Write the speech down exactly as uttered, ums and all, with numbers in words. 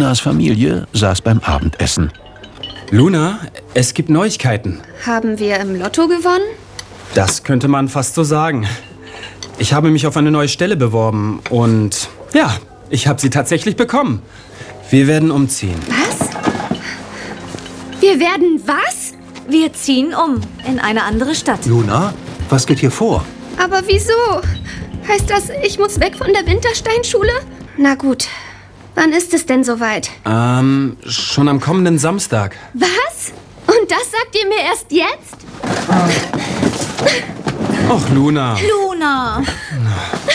Lunas Familie saß beim Abendessen. Luna, es gibt Neuigkeiten. Haben wir im Lotto gewonnen? Das könnte man fast so sagen. Ich habe mich auf eine neue Stelle beworben und ja, ich habe sie tatsächlich bekommen. Wir werden umziehen. Was? Wir werden was? Wir ziehen um in eine andere Stadt. Luna, was geht hier vor? Aber wieso? Heißt das, ich muss weg von der Wintersteinschule? Na gut. Wann ist es denn soweit? Ähm, schon am kommenden Samstag. Was? Und das sagt ihr mir erst jetzt? Och, Luna. Luna!